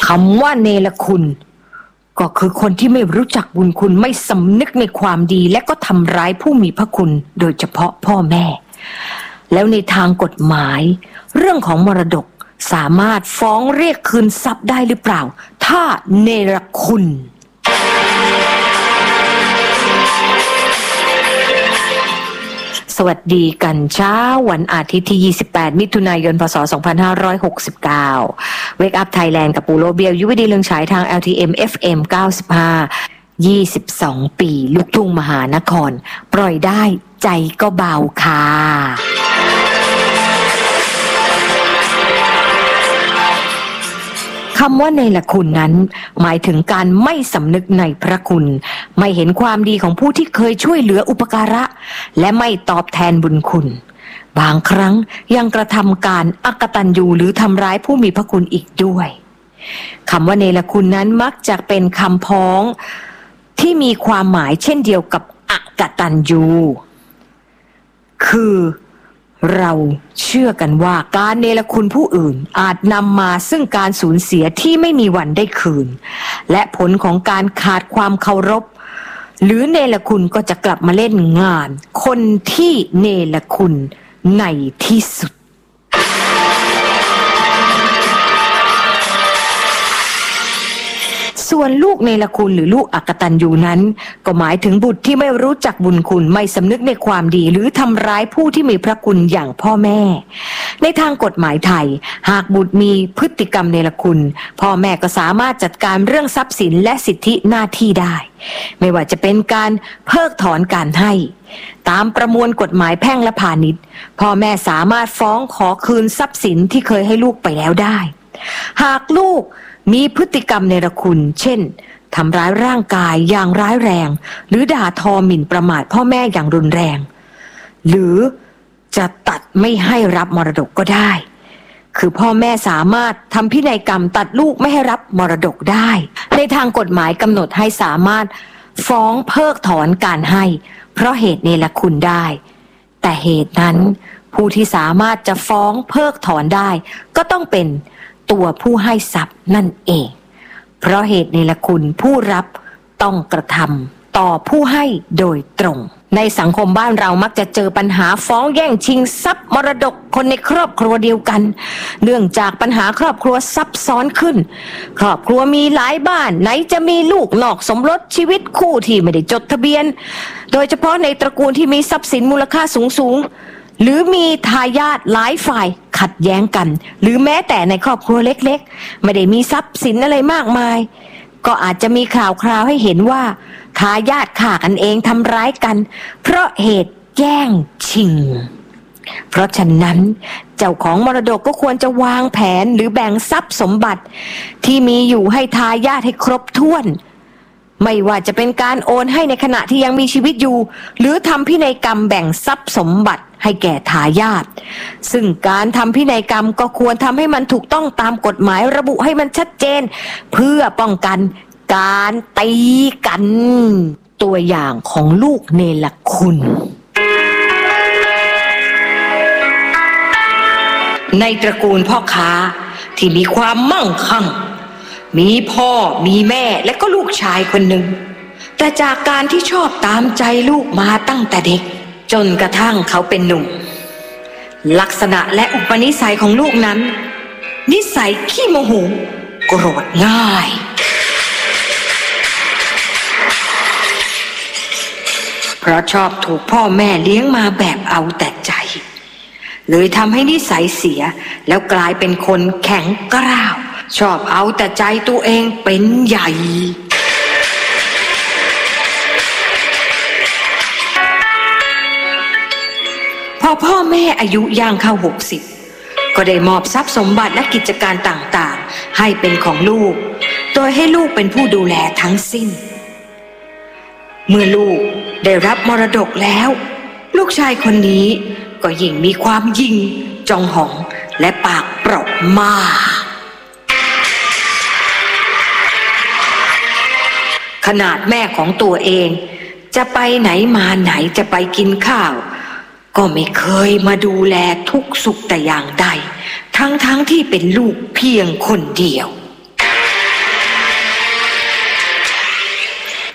คำว่าเนรคุณก็คือคนที่ไม่รู้จักบุญคุณไม่สำนึกในความดีและก็ทำร้ายผู้มีพระคุณโดยเฉพาะพ่อแม่แล้วในทางกฎหมายเรื่องของมรดกสามารถฟ้องเรียกคืนทรัพย์ได้หรือเปล่าถ้าเนรคุณสวัสดีกันเช้าวันอาทิตย์ที่28มิถุนายนพศ2569 Wake Up Thailand กับปูโรเบียวยุวดีเรืองฉายทาง LTM FM 95 22 ปีลูกทุ่งมหานครปล่อยได้ใจก็เบาค่ะคำว่าเนรคุณนั้นหมายถึงการไม่สำนึกในพระคุณไม่เห็นความดีของผู้ที่เคยช่วยเหลืออุปการะและไม่ตอบแทนบุญคุณบางครั้งยังกระทำการอกตัญญูหรือทำร้ายผู้มีพระคุณอีกด้วยคำว่าเนรคุณนั้นมักจะเป็นคำพ้องที่มีความหมายเช่นเดียวกับอกตัญญูคือเราเชื่อกันว่าการเนรคุณผู้อื่นอาจนำมาซึ่งการสูญเสียที่ไม่มีวันได้คืนและผลของการขาดความเคารพหรือเนรคุณก็จะกลับมาเล่นงานคนที่เนรคุณในที่สุดส่วนลูกเนรคุณหรือลูกอกตัญญูนั้นก็หมายถึงบุตรที่ไม่รู้จักบุญคุณไม่สำนึกในความดีหรือทำร้ายผู้ที่มีพระคุณอย่างพ่อแม่ในทางกฎหมายไทยหากบุตรมีพฤติกรรมเนรคุณพ่อแม่ก็สามารถจัดการเรื่องทรัพย์สินและสิทธิหน้าที่ได้ไม่ว่าจะเป็นการเพิกถอนการให้ตามประมวลกฎหมายแพ่งและพาณิชย์พ่อแม่สามารถฟ้องขอคืนทรัพย์สินที่เคยให้ลูกไปแล้วได้หากลูกมีพฤติกรรมเนรคุณเช่นทำร้ายร่างกายอย่างร้ายแรงหรือด่าทอหมิ่นประมาทพ่อแม่อย่างรุนแรงหรือจะตัดไม่ให้รับมรดกก็ได้คือพ่อแม่สามารถทำพินัยกรรมตัดลูกไม่ให้รับมรดกได้ในทางกฎหมายกำหนดให้สามารถฟ้องเพิกถอนการให้เพราะเหตุเนรคุณได้แต่เหตุนั้นผู้ที่สามารถจะฟ้องเพิกถอนได้ก็ต้องเป็นตัวผู้ให้ทรัพย์นั่นเองเพราะเหตุเนรคุณผู้รับต้องกระทำต่อผู้ให้โดยตรงในสังคมบ้านเรามักจะเจอปัญหาฟ้องแย่งชิงทรัพย์มรดกคนในครอบครัวเดียวกันเนื่องจากปัญหาครอบครัวซับซ้อนขึ้นครอบครัวมีหลายบ้านไหนจะมีลูกนอกสมรสชีวิตคู่ที่ไม่ได้จดทะเบียนโดยเฉพาะในตระกูลที่มีทรัพย์สินมูลค่าสูงหรือมีทายาทหลายฝ่ายขัดแย้งกันหรือแม้แต่ในครอบครัวเล็กๆไม่ได้มีทรัพย์สินอะไรมากมายก็อาจจะมีข่าวคราวให้เห็นว่าทายาทฆ่ากันเองทำร้ายกันเพราะเหตุแย่งชิงเพราะฉะนั้นเจ้าของมรดกก็ควรจะวางแผนหรือแบ่งทรัพย์สมบัติที่มีอยู่ให้ทายาทให้ครบถ้วนไม่ว่าจะเป็นการโอนให้ในขณะที่ยังมีชีวิตอยู่หรือทำพินัยกรรมแบ่งทรัพย์สมบัติให้แก่ทายาทซึ่งการทำพินัยกรรมก็ควรทำให้มันถูกต้องตามกฎหมายระบุให้มันชัดเจนเพื่อป้องกันการตีกันตัวอย่างของลูกเนรคุณในตระกูลพ่อค้าที่มีความมั่งคั่งมีพ่อมีแม่และก็ลูกชายคนหนึ่งแต่จากการที่ชอบตามใจลูกมาตั้งแต่เด็กจนกระทั่งเขาเป็นหนุ่มลักษณะและอุปนิสัยของลูกนั้นนิสัยขี้โมโหโกรธง่ายเพราะชอบถูกพ่อแม่เลี้ยงมาแบบเอาแต่ใจเลยทำให้นิสัยเสียแล้วกลายเป็นคนแข็งกร้าวชอบเอาแต่ใจตัวเองเป็นใหญ่พอพ่อแม่อายุย่างเข้า60ก็ได้มอบทรัพย์สมบัติและกิจการต่างๆให้เป็นของลูกโดยให้ลูกเป็นผู้ดูแลทั้งสิ้นเมื่อลูกได้รับมรดกแล้วลูกชายคนนี้ก็ยิ่งมีความยิ่งจองหองและปากเปราะมากขนาดแม่ของตัวเองจะไปไหนมาไหนจะไปกินข้าวก็ไม่เคยมาดูแลทุกสุขแต่อย่างใดทั้งที่เป็นลูกเพียงคนเดียว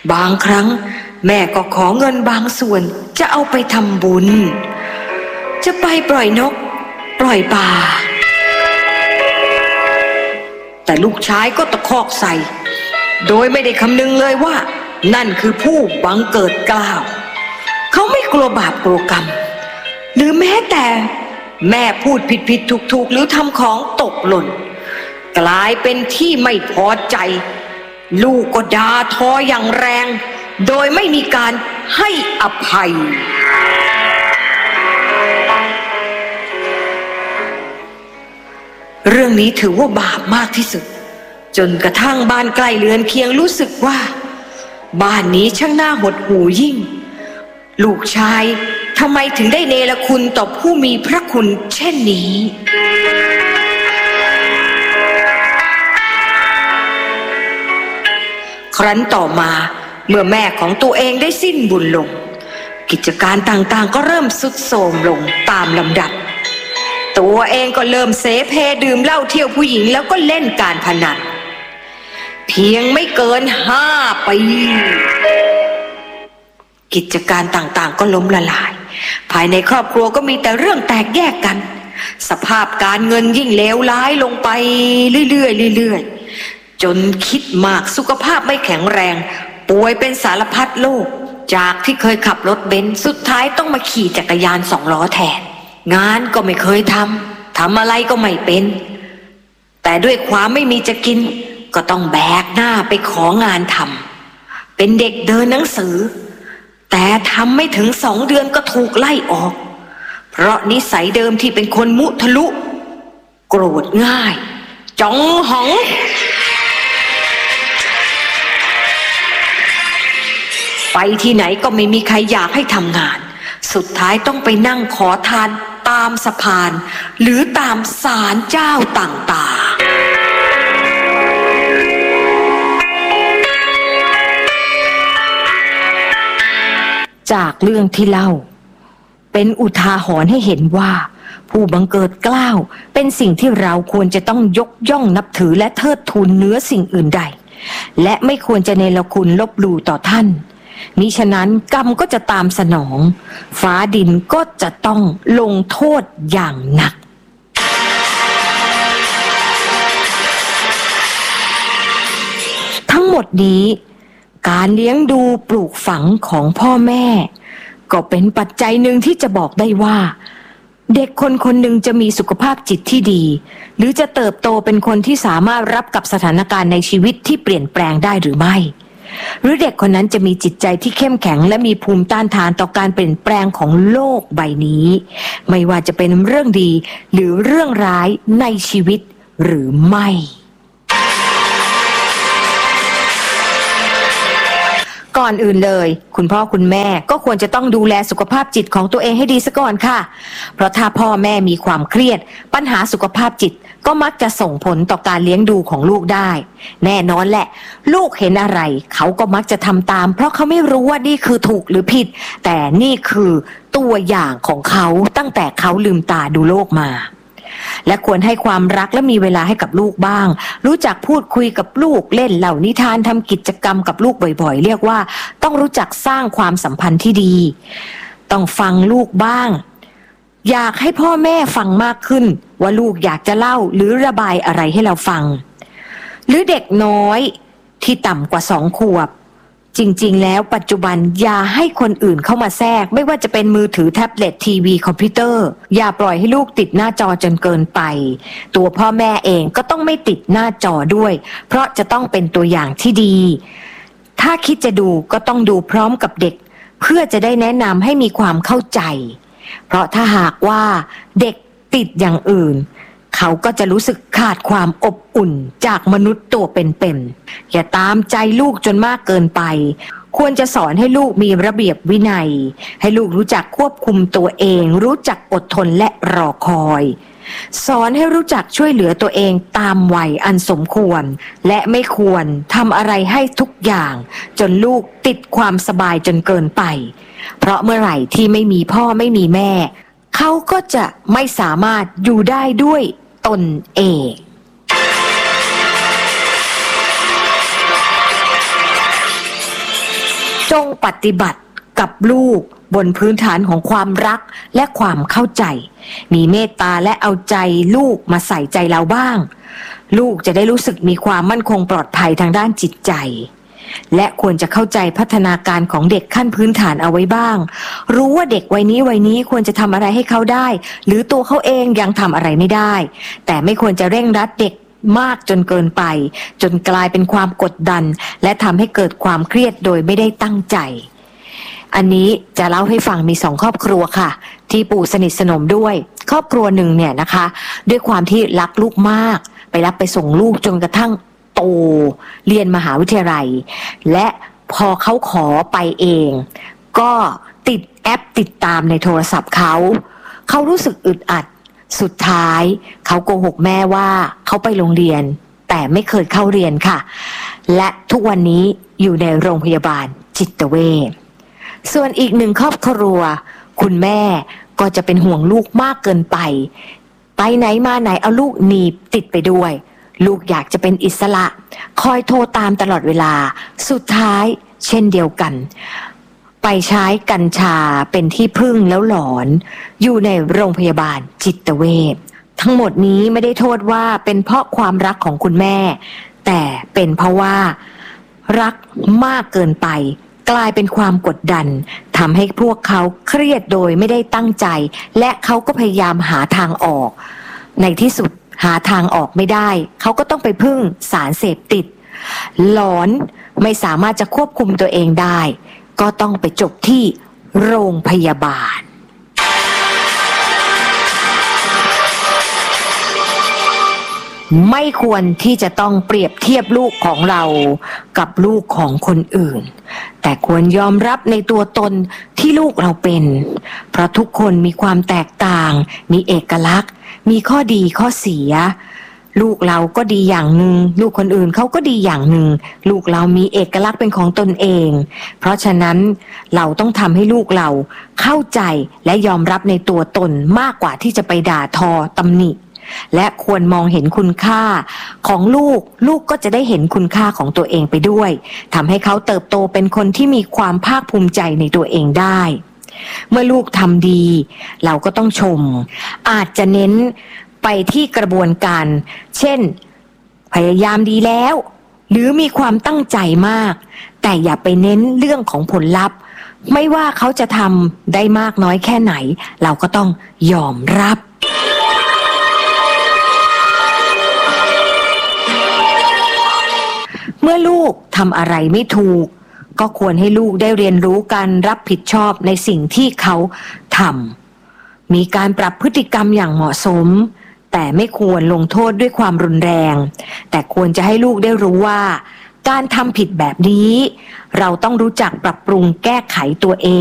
บางครั้งแม่ก็ขอเงินบางส่วนจะเอาไปทำบุญจะไปปล่อยนกปล่อยปลาแต่ลูกชายก็ตะคอกใส่โดยไม่ได้คำนึงเลยว่านั่นคือผู้บังเกิดเกล้าเขาไม่กลัวบาปกลัวกรรมหรือแม้แต่แม่พูดผิดถูกหรือทำของตกหล่นกลายเป็นที่ไม่พอใจลูกก็ด่าทออย่างแรงโดยไม่มีการให้อภัยเรื่องนี้ถือว่าบาปมากที่สุดจนกระทั่งบ้านใกล้เรือนเคียงรู้สึกว่าบ้านนี้ช่างน่าหดหู่ยิ่งลูกชายทำไมถึงได้เนรคุณต่อผู้มีพระคุณเช่นนี้ครั้นต่อมาเมื่อแม่ของตัวเองได้สิ้นบุญลงกิจการต่างๆก็เริ่มทรุดโทรมลงตามลำดับตัวเองก็เริ่มเสเพดื่มเหล้าเที่ยวผู้หญิงแล้วก็เล่นการพนันเพียงไม่เกิน5 ปีกิจการต่างๆก็ล้มละลายภายในครอบครัวก็มีแต่เรื่องแตกแยกกันสภาพการเงินยิ่งเลวร้ายลงไปเรื่อยๆจนคิดมากสุขภาพไม่แข็งแรงป่วยเป็นสารพัดโรคจากที่เคยขับรถเบนซ์สุดท้ายต้องมาขี่จักรยาน2 ล้อแทนงานก็ไม่เคยทำอะไรก็ไม่เป็นแต่ด้วยความไม่มีจะกินก็ต้องแบกหน้าไปของานทำเป็นเด็กเดินหนังสือแต่ทำไม่ถึง2 เดือนก็ถูกไล่ออกเพราะนิสัยเดิมที่เป็นคนมุทะลุโกรธง่ายจ้องหองไปที่ไหนก็ไม่มีใครอยากให้ทำงานสุดท้ายต้องไปนั่งขอทานตามสะพานหรือตามศาลเจ้าต่างๆจากเรื่องที่เล่าเป็นอุทาหรณ์ให้เห็นว่าผู้บังเกิดเกล้าเป็นสิ่งที่เราควรจะต้องยกย่องนับถือและเทิดทูนเหนือสิ่งอื่นใดและไม่ควรจะเนรคุณลบหลู่ต่อท่านมิฉะนั้นกรรมก็จะตามสนองฟ้าดินก็จะต้องลงโทษอย่างหนักทั้งหมดนี้การเลี้ยงดูปลูกฝังของพ่อแม่ก็เป็นปัจจัยหนึ่งที่จะบอกได้ว่าเด็กคนหนึ่งจะมีสุขภาพจิตที่ดีหรือจะเติบโตเป็นคนที่สามารถรับกับสถานการณ์ในชีวิตที่เปลี่ยนแปลงได้หรือไม่หรือเด็กคนนั้นจะมีจิตใจที่เข้มแข็งและมีภูมิต้านทานต่อการเปลี่ยนแปลงของโลกใบนี้ไม่ว่าจะเป็นเรื่องดีหรือเรื่องร้ายในชีวิตหรือไม่ก่อนอื่นเลยคุณพ่อคุณแม่ก็ควรจะต้องดูแลสุขภาพจิตของตัวเองให้ดีซะก่อนค่ะเพราะถ้าพ่อแม่มีความเครียดปัญหาสุขภาพจิตก็มักจะส่งผลต่อการเลี้ยงดูของลูกได้แน่นอนแหละลูกเห็นอะไรเขาก็มักจะทำตามเพราะเขาไม่รู้ว่านี่คือถูกหรือผิดแต่นี่คือตัวอย่างของเขาตั้งแต่เขาลืมตาดูโลกมาและควรให้ความรักและมีเวลาให้กับลูกบ้างรู้จักพูดคุยกับลูกเล่นเล่านิทานทำกิจกรรมกับลูกบ่อยๆเรียกว่าต้องรู้จักสร้างความสัมพันธ์ที่ดีต้องฟังลูกบ้างอยากให้พ่อแม่ฟังมากขึ้นว่าลูกอยากจะเล่าหรือระบายอะไรให้เราฟังหรือเด็กน้อยที่ต่ำกว่า2 ขวบจริงๆแล้วปัจจุบันอย่าให้คนอื่นเข้ามาแทรกไม่ว่าจะเป็นมือถือแท็บเล็ตทีวีคอมพิวเตอร์อย่าปล่อยให้ลูกติดหน้าจอจนเกินไปตัวพ่อแม่เองก็ต้องไม่ติดหน้าจอด้วยเพราะจะต้องเป็นตัวอย่างที่ดีถ้าคิดจะดูก็ต้องดูพร้อมกับเด็กเพื่อจะได้แนะนำให้มีความเข้าใจเพราะถ้าหากว่าเด็กติดอย่างอื่นเขาก็จะรู้สึกขาดความอบอุ่นจากมนุษย์ตัวเป็นๆอย่าตามใจลูกจนมากเกินไปควรจะสอนให้ลูกมีระเบียบวินัยให้ลูกรู้จักควบคุมตัวเองรู้จักอดทนและรอคอยสอนให้รู้จักช่วยเหลือตัวเองตามวัยอันสมควรและไม่ควรทำอะไรให้ทุกอย่างจนลูกติดความสบายจนเกินไปเพราะเมื่อไหร่ที่ไม่มีพ่อไม่มีแม่เขาก็จะไม่สามารถอยู่ได้ด้วยตนเองจงปฏิบัติกับลูกบนพื้นฐานของความรักและความเข้าใจมีเมตตาและเอาใจลูกมาใส่ใจเราบ้างลูกจะได้รู้สึกมีความมั่นคงปลอดภัยทางด้านจิตใจและควรจะเข้าใจพัฒนาการของเด็กขั้นพื้นฐานเอาไว้บ้างรู้ว่าเด็กวัยนี้ควรจะทำอะไรให้เขาได้หรือตัวเขาเองยังทำอะไรไม่ได้แต่ไม่ควรจะเร่งรัดเด็กมากจนเกินไปจนกลายเป็นความกดดันและทำให้เกิดความเครียดโดยไม่ได้ตั้งใจอันนี้จะเล่าให้ฟังมี2ครอบครัวค่ะที่ปู่สนิทสนมด้วยครอบครัวหนึ่งเนี่ยนะคะด้วยความที่รักลูกมากไปรับไปส่งลูกจนกระทั่งโตเรียนมหาวิทยาลัยและพอเขาขอไปเองก็ติดแอปติดตามในโทรศัพท์เขารู้สึกอึดอัดสุดท้ายเขาโกหกแม่ว่าเขาไปโรงเรียนแต่ไม่เคยเข้าเรียนค่ะและทุกวันนี้อยู่ในโรงพยาบาลจิตเวชส่วนอีก1ครอบครัวคุณแม่ก็จะเป็นห่วงลูกมากเกินไปไหนมาไหนเอาลูกหนีบติดไปด้วยลูกอยากจะเป็นอิสระคอยโทรตามตลอดเวลาสุดท้ายเช่นเดียวกันไปใช้กัญชาเป็นที่พึ่งแล้วหลอนอยู่ในโรงพยาบาลจิตเวชทั้งหมดนี้ไม่ได้โทษว่าเป็นเพราะความรักของคุณแม่แต่เป็นเพราะว่ารักมากเกินไปกลายเป็นความกดดันทำให้พวกเขาเครียดโดยไม่ได้ตั้งใจและเขาก็พยายามหาทางออกในที่สุดหาทางออกไม่ได้เขาก็ต้องไปพึ่งสารเสพติดหลอนไม่สามารถจะควบคุมตัวเองได้ก็ต้องไปจบที่โรงพยาบาลไม่ควรที่จะต้องเปรียบเทียบลูกของเรากับลูกของคนอื่นแต่ควรยอมรับในตัวตนที่ลูกเราเป็นเพราะทุกคนมีความแตกต่างมีเอกลักษณ์มีข้อดีข้อเสียลูกเราก็ดีอย่างหนึ่งลูกคนอื่นเขาก็ดีอย่างหนึ่งลูกเรามีเอกลักษณ์เป็นของตนเองเพราะฉะนั้นเราต้องทำให้ลูกเราเข้าใจและยอมรับในตัวตนมากกว่าที่จะไปด่าทอตำหนิและควรมองเห็นคุณค่าของลูกก็จะได้เห็นคุณค่าของตัวเองไปด้วยทำให้เขาเติบโตเป็นคนที่มีความภาคภูมิใจในตัวเองได้เมื่อลูกทำดีเราก็ต้องชมอาจจะเน้นไปที่กระบวนการเช่นพยายามดีแล้วหรือมีความตั้งใจมากแต่อย่าไปเน้นเรื่องของผลลัพธ์ไม่ว่าเขาจะทำได้มากน้อยแค่ไหนเราก็ต้องยอมรับเมื่อลูกทำอะไรไม่ถูกก็ควรให้ลูกได้เรียนรู้การรับผิดชอบในสิ่งที่เขาทำมีการปรับพฤติกรรมอย่างเหมาะสมแต่ไม่ควรลงโทษด้วยความรุนแรงแต่ควรจะให้ลูกได้รู้ว่าการทำผิดแบบนี้เราต้องรู้จักปรับปรุงแก้ไขตัวเอง